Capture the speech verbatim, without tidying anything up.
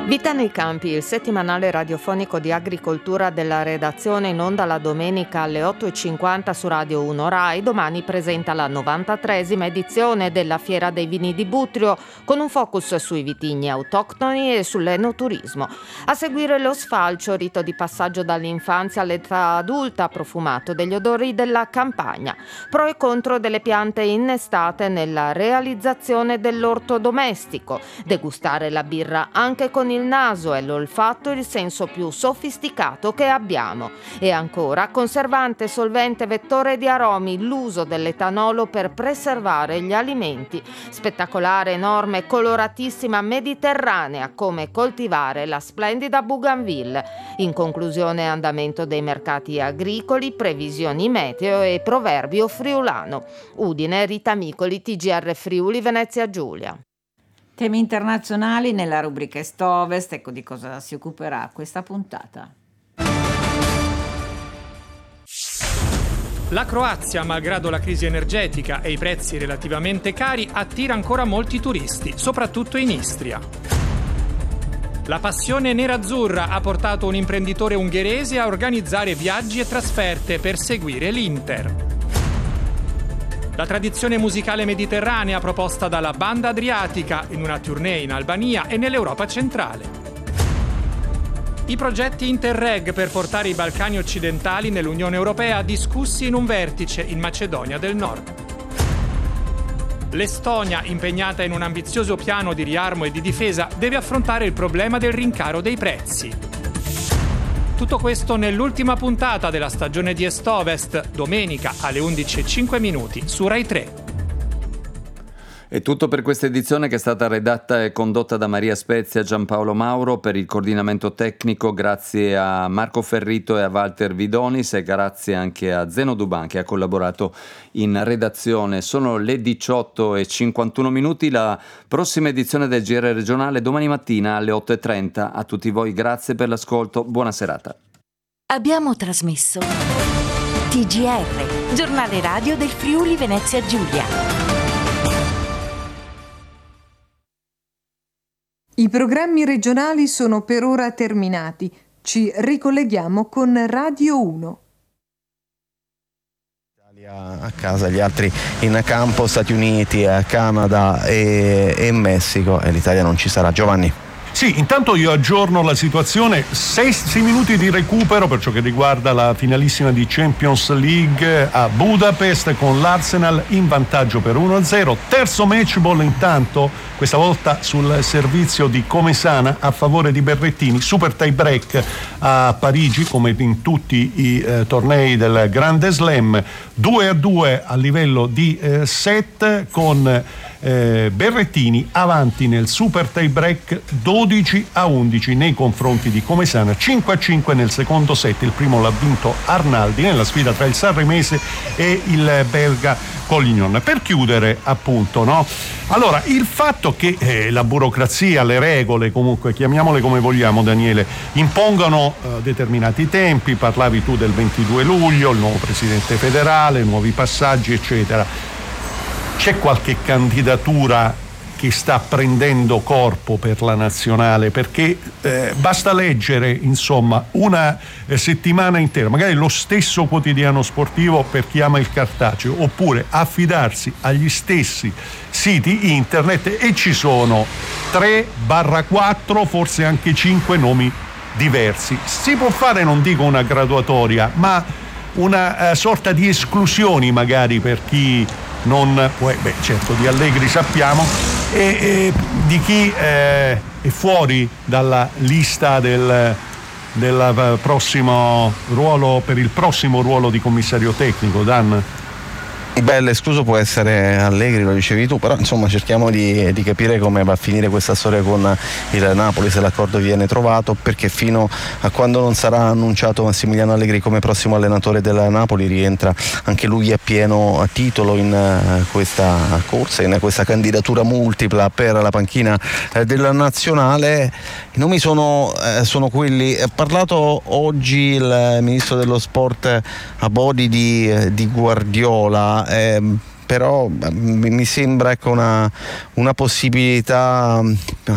Vita nei campi, il settimanale radiofonico di agricoltura della redazione, in onda la domenica alle otto e cinquanta su Radio uno Rai. Domani presenta la novantatreesima edizione della Fiera dei Vini di Butrio, con un focus sui vitigni autoctoni e sull'enoturismo. A seguire lo sfalcio, rito di passaggio dall'infanzia all'età adulta, profumato degli odori della campagna. Pro e contro delle piante innestate nella realizzazione dell'orto domestico. Degustare la birra anche con il Il naso è l'olfatto il senso più sofisticato che abbiamo. E ancora, conservante, solvente, vettore di aromi, l'uso dell'etanolo per preservare gli alimenti. Spettacolare, enorme, coloratissima, mediterranea, come coltivare la splendida bougainville. In conclusione, andamento dei mercati agricoli, previsioni meteo e proverbio friulano. Udine, Rita Micoli, T G R Friuli, Venezia Giulia. Temi internazionali nella rubrica Est-Ovest. Ecco di cosa si occuperà questa puntata. La Croazia, malgrado la crisi energetica e i prezzi relativamente cari, attira ancora molti turisti, soprattutto in Istria. La passione nerazzurra ha portato un imprenditore ungherese a organizzare viaggi e trasferte per seguire l'Inter. La tradizione musicale mediterranea proposta dalla Banda Adriatica in una tournée in Albania e nell'Europa centrale. I progetti Interreg per portare i Balcani occidentali nell'Unione Europea discussi in un vertice in Macedonia del Nord. L'Estonia, impegnata in un ambizioso piano di riarmo e di difesa, deve affrontare il problema del rincaro dei prezzi. Tutto questo nell'ultima puntata della stagione di Est-Ovest, domenica alle undici e cinque minuti su Rai tre. È tutto per questa edizione, che è stata redatta e condotta da Maria Spezia e Giampaolo Mauro. Per il coordinamento tecnico grazie a Marco Ferrito e a Walter Vidonis, e grazie anche a Zeno Duban che ha collaborato in redazione. Sono le diciotto e cinquantuno minuti, la prossima edizione del G R regionale domani mattina alle otto e trenta. A tutti voi grazie per l'ascolto, buona serata. Abbiamo trasmesso T G R, giornale radio del Friuli Venezia Giulia. I programmi regionali sono per ora terminati. Ci ricolleghiamo con Radio uno. A casa, gli altri in campo, Stati Uniti, Canada e, e Messico, e l'Italia non ci sarà. Giovanni. Sì, intanto io aggiorno la situazione, sei minuti di recupero per ciò che riguarda la finalissima di Champions League a Budapest, con l'Arsenal in vantaggio per uno a zero. Terzo match ball intanto, questa volta sul servizio di Comesana a favore di Berrettini, super tie break a Parigi come in tutti i eh, tornei del Grande Slam, due a due a livello di eh, set, con Eh, Berrettini avanti nel super tie break dodici a undici nei confronti di Comesana, cinque a cinque nel secondo set. Il primo l'ha vinto Arnaldi nella sfida tra il sanremese e il belga Collignon. Per chiudere, appunto, no? Allora, il fatto che eh, la burocrazia, le regole, comunque chiamiamole come vogliamo, Daniele, impongano eh, determinati tempi, parlavi tu del ventidue luglio, il nuovo presidente federale, nuovi passaggi, eccetera. C'è qualche candidatura che sta prendendo corpo per la nazionale? Perché eh, basta leggere, insomma, una eh, settimana intera, magari lo stesso quotidiano sportivo per chi ama il cartaceo, oppure affidarsi agli stessi siti internet, e ci sono tre quattro, forse anche cinque nomi diversi. Si può fare, non dico una graduatoria, ma una eh, sorta di esclusioni magari per chi non, beh, certo di Allegri sappiamo, e, e di chi eh, è fuori dalla lista del, del prossimo ruolo, per il prossimo ruolo di commissario tecnico. Dan? Beh, l'escluso può essere Allegri, lo dicevi tu, però insomma cerchiamo di, di capire come va a finire questa storia con il Napoli, se l'accordo viene trovato, perché fino a quando non sarà annunciato Massimiliano Allegri come prossimo allenatore del Napoli rientra anche lui a pieno titolo in questa corsa, in questa candidatura multipla per la panchina della nazionale. I nomi sono, sono quelli, ha parlato oggi il ministro dello sport Abodi di, di Guardiola. Eh, però mi sembra ecco una, una possibilità